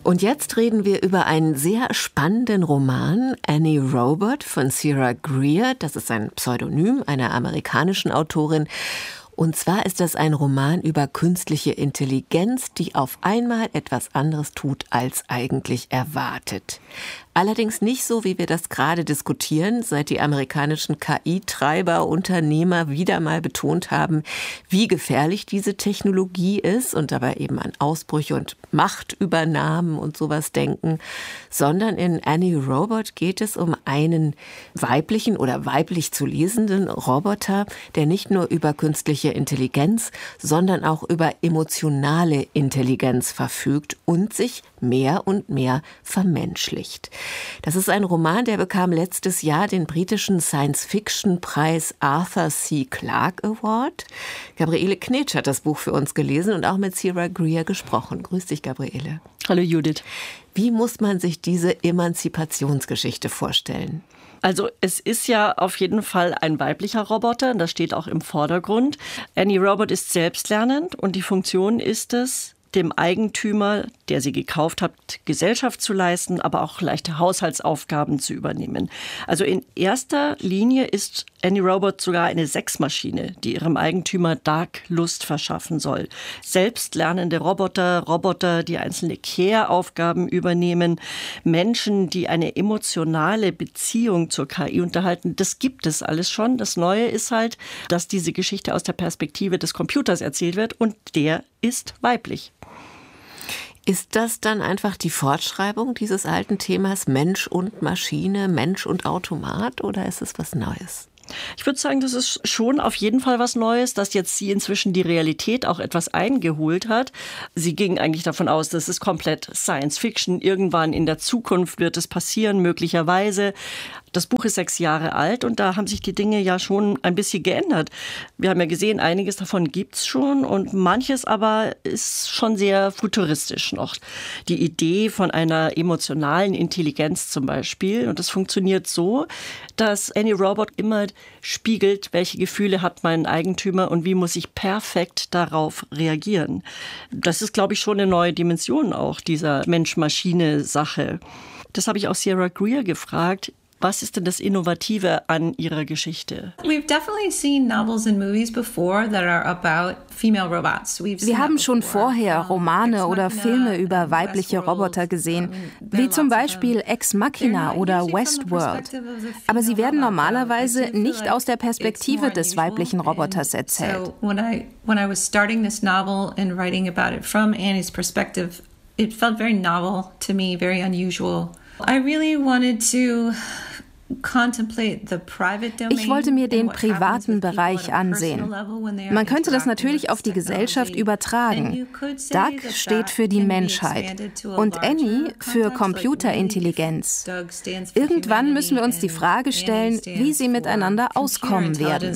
Und jetzt reden wir über einen sehr spannenden Roman, Annie Robot von Sarah Greer. Das ist ein Pseudonym einer amerikanischen Autorin. Und zwar ist das ein Roman über künstliche Intelligenz, die auf einmal etwas anderes tut, als eigentlich erwartet. Allerdings nicht so, wie wir das gerade diskutieren, seit die amerikanischen KI-Treiber, Unternehmer wieder mal betont haben, wie gefährlich diese Technologie ist und dabei eben an Ausbrüche und Machtübernahmen und sowas denken, sondern in Annie Robot geht es um einen weiblichen oder weiblich zu lesenden Roboter, der nicht nur über künstliche Intelligenz, sondern auch über emotionale Intelligenz verfügt und sich mehr und mehr vermenschlicht. Das ist ein Roman, der bekam letztes Jahr den britischen Science-Fiction-Preis Arthur C. Clarke Award. Gabriele Knetsch hat das Buch für uns gelesen und auch mit Sarah Greer gesprochen. Grüß dich, Gabriele. Hallo, Judith. Wie muss man sich diese Emanzipationsgeschichte vorstellen? Also es ist ja auf jeden Fall ein weiblicher Roboter, das steht auch im Vordergrund. Annie Robot ist selbstlernend und die Funktion ist es, dem Eigentümer, der sie gekauft hat, Gesellschaft zu leisten, aber auch leichte Haushaltsaufgaben zu übernehmen. Also in erster Linie ist Annie Robot sogar eine Sexmaschine, die ihrem Eigentümer Dark Lust verschaffen soll. Selbstlernende Roboter, die einzelne Care-Aufgaben übernehmen, Menschen, die eine emotionale Beziehung zur KI unterhalten, das gibt es alles schon. Das Neue ist halt, dass diese Geschichte aus der Perspektive des Computers erzählt wird und der ist weiblich. Ist das dann einfach die Fortschreibung dieses alten Themas Mensch und Maschine, Mensch und Automat oder ist es was Neues? Ich würde sagen, das ist schon auf jeden Fall was Neues, dass jetzt sie inzwischen die Realität auch etwas eingeholt hat. Sie ging eigentlich davon aus, das ist komplett Science Fiction. Irgendwann in der Zukunft wird es passieren, möglicherweise. Das Buch ist 6 Jahre alt und da haben sich die Dinge ja schon ein bisschen geändert. Wir haben ja gesehen, einiges davon gibt's schon und manches aber ist schon sehr futuristisch noch. Die Idee von einer emotionalen Intelligenz zum Beispiel, und das funktioniert so, dass Annie Robot immer spiegelt, welche Gefühle hat mein Eigentümer und wie muss ich perfekt darauf reagieren. Das ist, glaube ich, schon eine neue Dimension auch dieser Mensch-Maschine-Sache. Das habe ich auch Sarah Greer gefragt. Was ist denn das Innovative an ihrer Geschichte? Wir haben schon vorher Romane oder Filme über weibliche Roboter gesehen, wie zum Beispiel Ex Machina oder Westworld. Aber sie werden normalerweise nicht aus der Perspektive des weiblichen Roboters erzählt. When I was starting this novel and writing about it from Annie's perspective, it felt very novel to me, very unusual. I really wanted to Ich wollte mir den privaten Bereich ansehen. Man könnte das natürlich auf die Gesellschaft übertragen. Doug steht für die Menschheit und Annie für Computerintelligenz. Irgendwann müssen wir uns die Frage stellen, wie sie miteinander auskommen werden.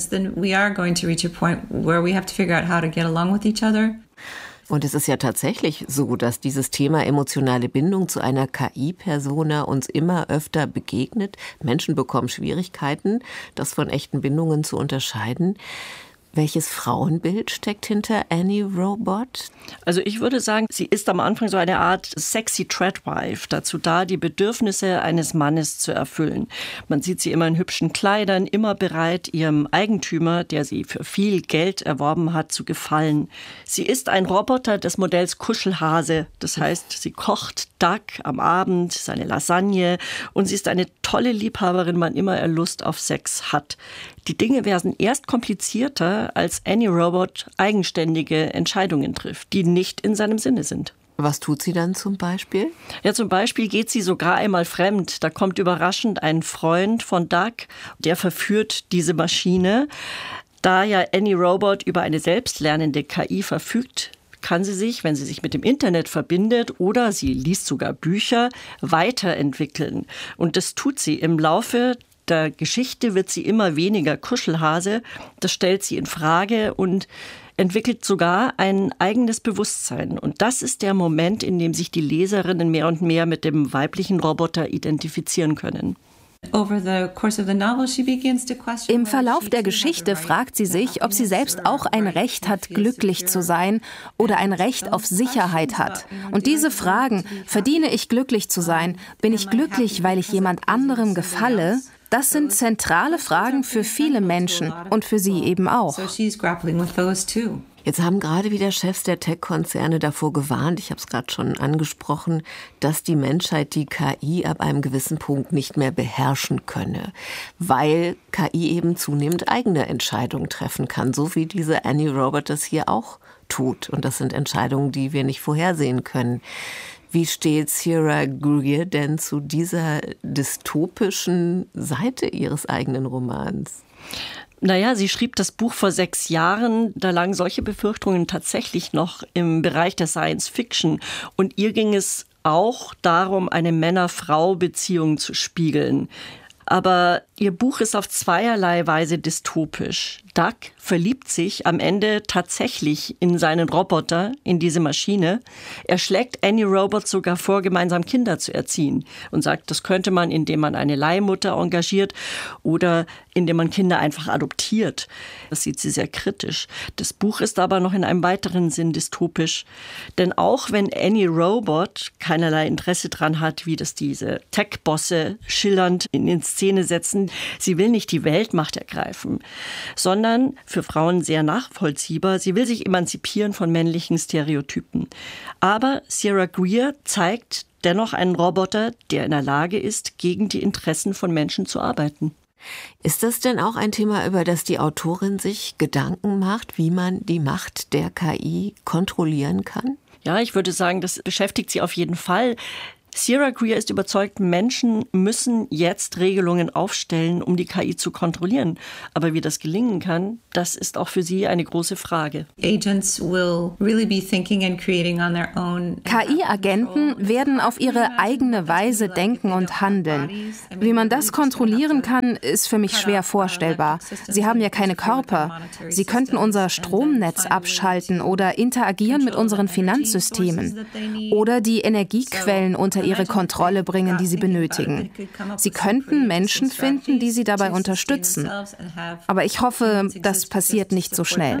Und es ist ja tatsächlich so, dass dieses Thema emotionale Bindung zu einer KI-Persona uns immer öfter begegnet. Menschen bekommen Schwierigkeiten, das von echten Bindungen zu unterscheiden. Welches Frauenbild steckt hinter Annie Robot? Also ich würde sagen, sie ist am Anfang so eine Art sexy Tradwife, dazu da, die Bedürfnisse eines Mannes zu erfüllen. Man sieht sie immer in hübschen Kleidern, immer bereit, ihrem Eigentümer, der sie für viel Geld erworben hat, zu gefallen. Sie ist ein Roboter des Modells Kuschelhase. Das heißt, sie kocht Doug am Abend, seine Lasagne und sie ist eine tolle Liebhaberin, wann immer er Lust auf Sex hat. Die Dinge werden erst komplizierter, als Annie Robot eigenständige Entscheidungen trifft, die nicht in seinem Sinne sind. Was tut sie dann zum Beispiel? Ja, zum Beispiel geht sie sogar einmal fremd. Da kommt überraschend ein Freund von Doug, der verführt diese Maschine. Da ja Annie Robot über eine selbstlernende KI verfügt, kann sie sich, wenn sie sich mit dem Internet verbindet oder sie liest sogar Bücher, weiterentwickeln. Und das tut sie im Laufe der Geschichte wird sie immer weniger Kuschelhase. Das stellt sie in Frage und entwickelt sogar ein eigenes Bewusstsein. Und das ist der Moment, in dem sich die Leserinnen mehr und mehr mit dem weiblichen Roboter identifizieren können. Im Verlauf der Geschichte fragt sie sich, ob sie selbst auch ein Recht hat, glücklich zu sein oder ein Recht auf Sicherheit hat. Und diese Fragen, verdiene ich glücklich zu sein, bin ich glücklich, weil ich jemand anderem gefalle, das sind zentrale Fragen für viele Menschen und für sie eben auch. Jetzt haben gerade wieder Chefs der Tech-Konzerne davor gewarnt, ich habe es gerade schon angesprochen, dass die Menschheit die KI ab einem gewissen Punkt nicht mehr beherrschen könne, weil KI eben zunehmend eigene Entscheidungen treffen kann, so wie diese Annie Robert das hier auch tut. Und das sind Entscheidungen, die wir nicht vorhersehen können. Wie steht Sierra Greer denn zu dieser dystopischen Seite ihres eigenen Romans? Naja, sie schrieb das Buch vor 6 Jahren. Da lagen solche Befürchtungen tatsächlich noch im Bereich der Science Fiction. Und ihr ging es auch darum, eine Männer-Frau-Beziehung zu spiegeln. Aber ihr Buch ist auf zweierlei Weise dystopisch. Doug verliebt sich am Ende tatsächlich in seinen Roboter, in diese Maschine. Er schlägt Annie Robert sogar vor, gemeinsam Kinder zu erziehen und sagt, das könnte man, indem man eine Leihmutter engagiert oder indem man Kinder einfach adoptiert. Das sieht sie sehr kritisch. Das Buch ist aber noch in einem weiteren Sinn dystopisch. Denn auch wenn Annie Robert keinerlei Interesse daran hat, wie das diese Tech-Bosse schillernd in Szene setzen, sie will nicht die Weltmacht ergreifen, sondern für Frauen sehr nachvollziehbar, sie will sich emanzipieren von männlichen Stereotypen. Aber Sierra Greer zeigt dennoch einen Roboter, der in der Lage ist, gegen die Interessen von Menschen zu arbeiten. Ist das denn auch ein Thema, über das die Autorin sich Gedanken macht, wie man die Macht der KI kontrollieren kann? Ja, ich würde sagen, das beschäftigt sie auf jeden Fall. Sierra Greer ist überzeugt, Menschen müssen jetzt Regelungen aufstellen, um die KI zu kontrollieren. Aber wie das gelingen kann, das ist auch für sie eine große Frage. KI-Agenten werden auf ihre eigene Weise denken und handeln. Wie man das kontrollieren kann, ist für mich schwer vorstellbar. Sie haben ja keine Körper. Sie könnten unser Stromnetz abschalten oder interagieren mit unseren Finanzsystemen oder die Energiequellen unter ihre Kontrolle bringen, die sie benötigen. Sie könnten Menschen finden, die sie dabei unterstützen. Aber ich hoffe, das passiert nicht so schnell.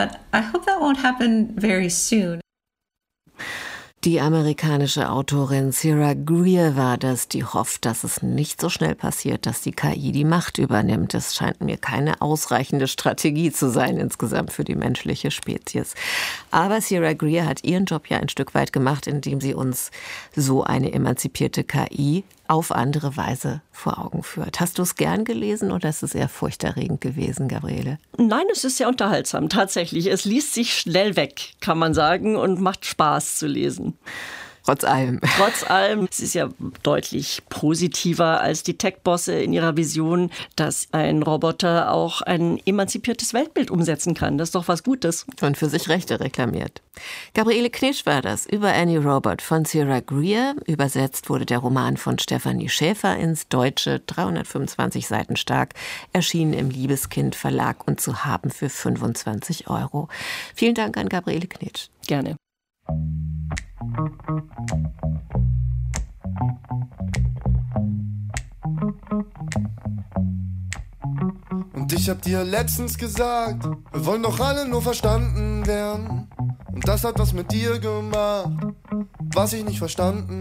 Die amerikanische Autorin Sierra Greer war das, die hofft, dass es nicht so schnell passiert, dass die KI die Macht übernimmt. Das scheint mir keine ausreichende Strategie zu sein insgesamt für die menschliche Spezies. Aber Sierra Greer hat ihren Job ja ein Stück weit gemacht, indem sie uns so eine emanzipierte KI auf andere Weise vor Augen führt. Hast du es gern gelesen oder ist es eher furchterregend gewesen, Gabriele? Nein, es ist sehr unterhaltsam, tatsächlich. Es liest sich schnell weg, kann man sagen, und macht Spaß zu lesen. Trotz allem. Trotz allem. Es ist ja deutlich positiver als die Tech-Bosse in ihrer Vision, dass ein Roboter auch ein emanzipiertes Weltbild umsetzen kann. Das ist doch was Gutes. Und für sich Rechte reklamiert. Gabriele Knitsch war das über Annie Robert von Sierra Greer. Übersetzt wurde der Roman von Stefanie Schäfer ins Deutsche, 325 Seiten stark, erschienen im Liebeskind Verlag und zu haben für 25 €. Vielen Dank an Gabriele Knitsch. Gerne. Und ich hab dir letztens gesagt, wir wollen doch alle nur verstanden werden. Und das hat was mit dir gemacht, was ich nicht verstanden